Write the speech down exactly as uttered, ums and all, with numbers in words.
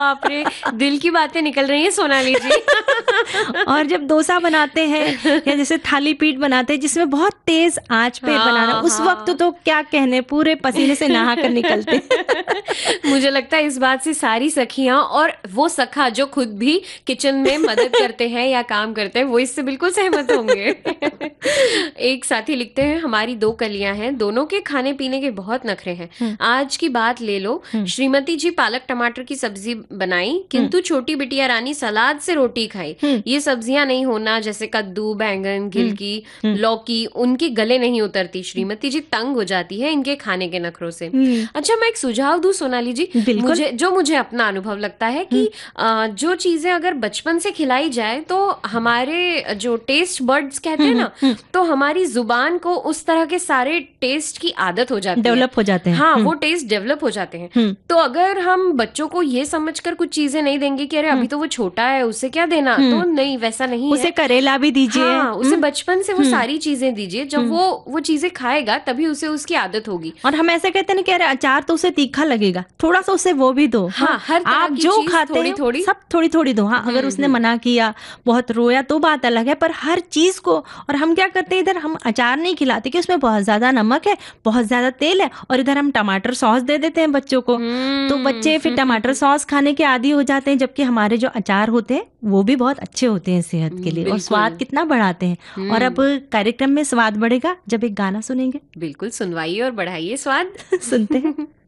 बाप रे! दिल की बातें निकल रही हैं सोनाली जी। और जब डोसा बनाते हैं या जैसे थाली पीठ बनाते हैं जिसमें बहुत तेज आंच पे बनाना, हाँ, उस वक्त हाँ। तो क्या कहने, पूरे पसीने से नहा कर निकलते। मुझे लगता है इस बात से सारी सखियां और वो सखा जो खुद भी किचन में मदद करते हैं या काम करते हैं, वो इससे बिल्कुल सहमत होंगे। एक साथी लिखते हैं, हमारी दो कलियां हैं, दोनों के खाने पीने के बहुत नखरे हैं। हम्म, आज की बात ले लो, हम्म, श्रीमती जी पालक टमाटर की सब्जी बनाई, हम्म, किंतु छोटी बिटिया रानी सलाद से रोटी खाई। हम्म, ये सब्जियां नहीं होना, जैसे कद्दू, बैंगन, हम्म, गिलकी, हम्म, लौकी, उनके गले नहीं उतरती। श्रीमती जी तंग हो जाती है इनके खाने के नखरों से। हम्म, अच्छा, मैं एक सुझाव दूं सोनाली जी, बिल्कुल। मुझे जो मुझे अपना अनुभव लगता है कि हम्म, अ, जो चीजें अगर बचपन से खिलाई जाए तो हमारे जो टेस्ट बर्ड्स कहते हैं हम्म, ना, हम्म, तो हमारी जुबान को उस तरह के सारे टेस्ट की आदत हो जाती है। डेवलप हो जाते हैं। हाँ, हम्म, वो टेस्ट डेवलप हो जाते हैं। हम्म, तो अगर हम बच्चों को ये समझकर कुछ चीजें नहीं देंगे कि अरे हम्म, अभी तो वो छोटा है, उसे क्या देना, हम्म, तो नहीं, वैसा नहीं उसे है। करेला भी दीजिए। हाँ, उसे हम्म, बचपन से वो हम्म, सारी चीजें दीजिए, जब हम्म। वो वो चीजें खाएगा तभी उसे उसकी आदत होगी। और हम ऐसे कहते हैं ना कि अरे अचार तो उसे तीखा लगेगा, थोड़ा सा उसे वो भी दो। हाँ, हाँ, हर तरह आप की जो चीज खाते थोड़ी हो थोड़ी। सब थोड़ी थोड़ी दो। हाँ, अगर हम्म, उसने हम्म। मना किया, बहुत रोया तो बात अलग है, पर हर चीज को। और हम क्या करते हैं, इधर हम अचार नहीं खिलाते कि उसमें बहुत ज्यादा नमक है, बहुत ज्यादा तेल है, और इधर हम टमाटर सॉस दे देते हैं बच्चों को। तो बच्चे फिर टमाटर हम्म। सॉस खाने के आदी हो जाते हैं, जबकि हमारे जो अचार होते हैं वो भी बहुत अच्छे होते हैं सेहत के लिए, और बिल्कुल। स्वाद कितना बढ़ाते हैं। और अब हम्म। कार्यक्रम में स्वाद बढ़ेगा जब एक गाना सुनेंगे। बिल्कुल, सुनवाइए और बढ़ाइए स्वाद। सुनते हैं।